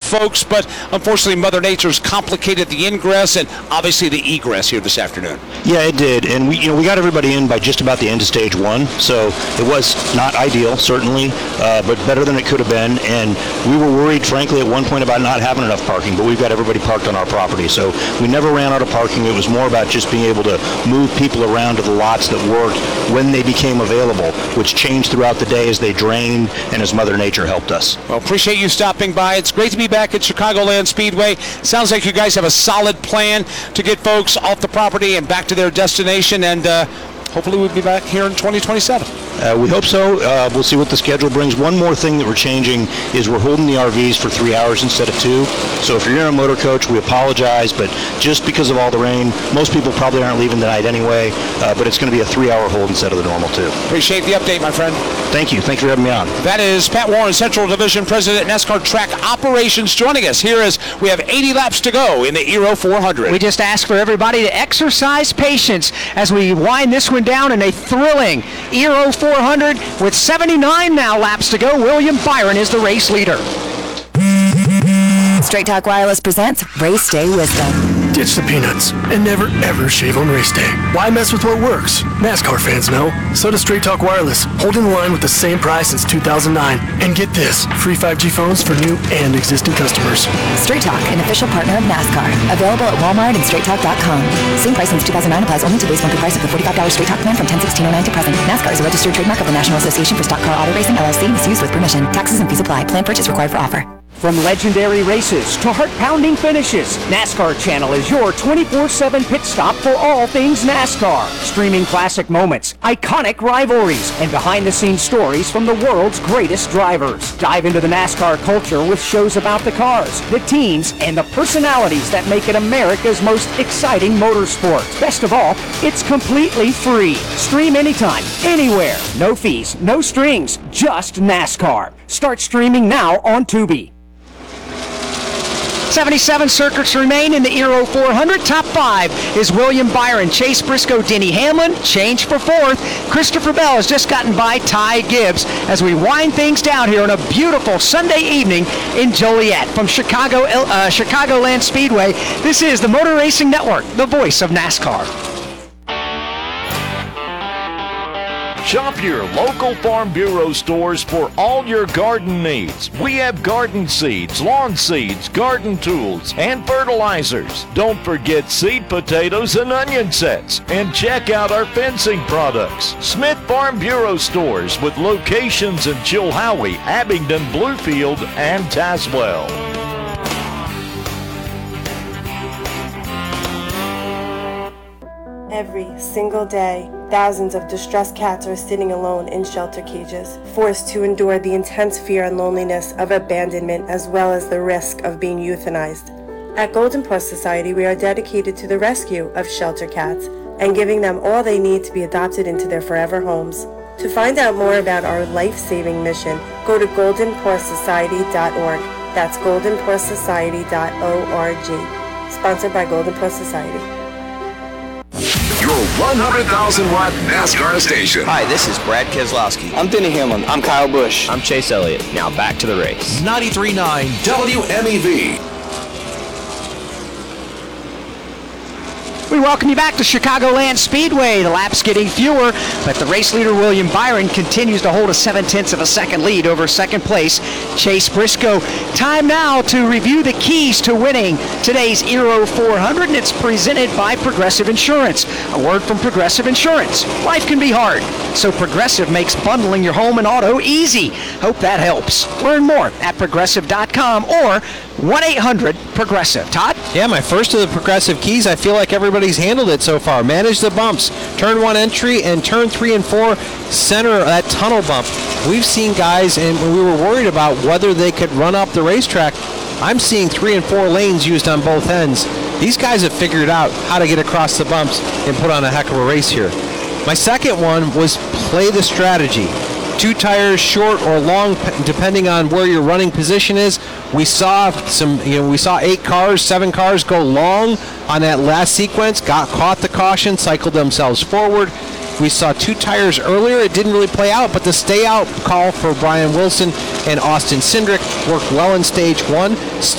folks, but unfortunately Mother Nature's complicated the ingress and obviously the egress here this afternoon. Yeah, it did, and we got everybody in by just about the end of stage one, so it was not ideal, certainly, but better than it could have been, and we were worried, frankly, at one point about not having enough parking, but we've got everybody parked on our property, so we never ran out of parking. It was more about just being able to move people around to the lots that worked when they became available, which changed throughout the day as they drained and as Mother Nature helped us. Well, appreciate you stopping by. It's great to be back at Chicagoland Speedway. Sounds like you guys have a solid plan to get folks off the property and back to their destination, and hopefully we'll be back here in 2027. We hope so. We'll see what the schedule brings. One more thing that we're changing is we're holding the RVs for 3 hours instead of 2. So if you're in a motor coach, we apologize, but just because of all the rain, most people probably aren't leaving tonight anyway, but it's going to be a 3-hour hold instead of the normal 2. Appreciate the update, my friend. Thank you. Thanks for having me on. That is Pat Warren, Central Division President, NASCAR Track Operations, joining us here as we have 80 laps to go in the Aero 400. We just ask for everybody to exercise patience as we wind this one down in a thrilling Aero 400 with 79 now laps to go. William Byron is the race leader. Straight Talk Wireless presents Race Day Wisdom. Ditch the peanuts and never ever shave on race day. Why mess with what works? NASCAR fans know. So does Straight Talk Wireless, holding the line with the same price since 2009. And get this, free 5G phones for new and existing customers. Straight Talk, an official partner of NASCAR. Available at Walmart and StraightTalk.com. Same price since 2009 applies only to base monthly price of the $45 Straight Talk plan from 10/16/09 to present. NASCAR is a registered trademark of the National Association for Stock Car Auto Racing, LLC. Misuse with permission. Taxes and fees apply. Plan purchase required for offer. From legendary races to heart-pounding finishes, NASCAR Channel is your 24/7 pit stop for all things NASCAR. Streaming classic moments, iconic rivalries, and behind-the-scenes stories from the world's greatest drivers. Dive into the NASCAR culture with shows about the cars, the teams, and the personalities that make it America's most exciting motorsport. Best of all, it's completely free. Stream anytime, anywhere. No fees, no strings, just NASCAR. Start streaming now on Tubi. 77 circuits remain in the Aero 400. Top 5 is William Byron, Chase Briscoe, Denny Hamlin. Change for 4th. Christopher Bell has just gotten by Ty Gibbs as we wind things down here on a beautiful Sunday evening in Joliet. From Chicagoland Speedway, this is the Motor Racing Network, the voice of NASCAR. Shop your local Farm Bureau stores for all your garden needs. We have garden seeds, lawn seeds, garden tools, and fertilizers. Don't forget seed potatoes and onion sets. And check out our fencing products. Smith Farm Bureau stores with locations in Chilhowie, Abingdon, Bluefield, and Tazewell. Every single day, thousands of distressed cats are sitting alone in shelter cages, forced to endure the intense fear and loneliness of abandonment as well as the risk of being euthanized. At Golden Plus Society, we are dedicated to the rescue of shelter cats and giving them all they need to be adopted into their forever homes. To find out more about our life-saving mission, go to goldenplussociety.org. That's goldenplussociety.org. Sponsored by Golden Plus Society. Your 100,000-watt NASCAR station. Hi, this is Brad Keselowski. I'm Denny Hamlin. I'm Kyle Busch. I'm Chase Elliott. Now back to the race. 93.9 WMEV. We welcome you back to Chicagoland Speedway. The laps getting fewer, but the race leader William Byron continues to hold a 0.7 of a second lead over second place Chase Briscoe. Time now to review the keys to winning today's Aero 400, and it's presented by Progressive Insurance. A word from Progressive Insurance. Life can be hard, so Progressive makes bundling your home and auto easy. Hope that helps. Learn more at progressive.com or 1-800-PROGRESSIVE. Todd? Yeah, my first of the Progressive keys, I feel like everybody's handled it so far. Manage the bumps. Turn 1 entry and turn 3 and 4 center that tunnel bump. We've seen guys, and when we were worried about whether they could run up the racetrack, I'm seeing 3 and 4 lanes used on both ends. These guys have figured out how to get across the bumps and put on a heck of a race here. My second one was play the strategy. 2 tires short or long, depending on where your running position is. We saw 8 cars, 7 cars go long on that last sequence, caught the caution, cycled themselves forward. We saw 2 tires earlier. It didn't really play out, but the stay out call for Brian Wilson and Austin Cindric worked well in stage 1.